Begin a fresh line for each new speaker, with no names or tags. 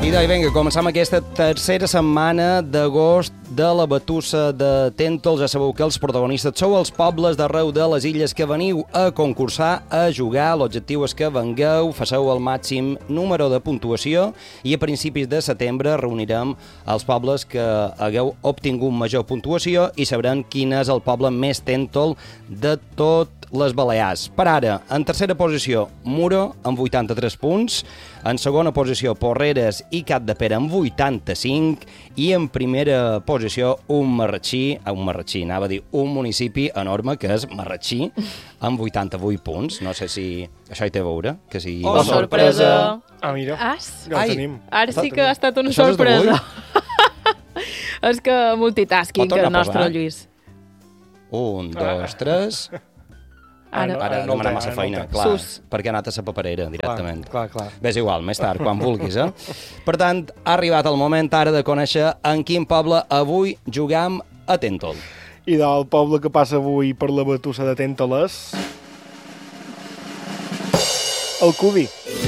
I doncs, vinga, començam aquesta tercera setmana d'agost de la batussa de Tèntol. Ja sabeu que els protagonistes sou els pobles d'arreu de les illes que veniu a concursar, a jugar. L'objectiu és que vengueu, faceu el màxim número de puntuació i a principis de setembre reunirem els pobles que hagueu obtingut major puntuació i sabrem quin és el poble més Tèntol de tot les Balears. Per ara, en tercera posició, Muro, amb 83 punts. En segona posició, Porreres i Capdepera, amb 85. I en primera posició, un municipi enorme, que és Marratxí, amb 88 punts. No sé si això hi té a veure. Que si...
Oh, sorpresa!
Ah, mira, ja ho tenim.
Ara sí que ha estat una sorpresa. És que multitasking, el nostre Lluís.
1, 2, 3... Ara no m'ha massa feina, clar, perquè ha anat a la paperera directament.
Clar.
Ves igual, més tard, quan vulguis, Per tant, ha arribat el moment ara de conèixer en quin poble avui jugam a Tèntol.
I del poble que passa avui per la batussa de Tèntol és... el Cubi.